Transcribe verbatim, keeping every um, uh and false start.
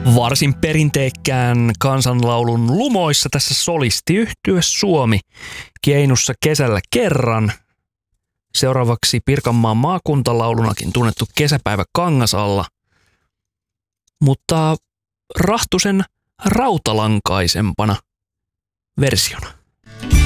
Varsin perinteikkään kansanlaulun lumoissa tässä solistiyhtye Suomi Keinussa kesällä kerran. Seuraavaksi Pirkanmaan maakuntalaulunakin tunnettu Kesäpäivä Kangasalla, mutta Rahtusen rautalankaisempana versiona.